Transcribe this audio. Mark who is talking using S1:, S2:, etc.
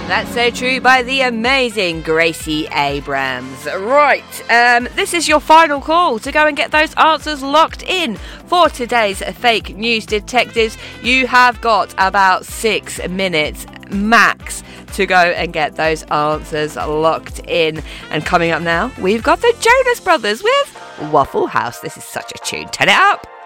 S1: That's So True by the amazing Gracie Abrams. Right, this is your final call to go and get those answers locked in for today's Fake News Detectives. You have got about 6 minutes max to go and get those answers locked in. And coming up now, we've got the Jonas Brothers with Waffle House. This is such a tune. Turn it up.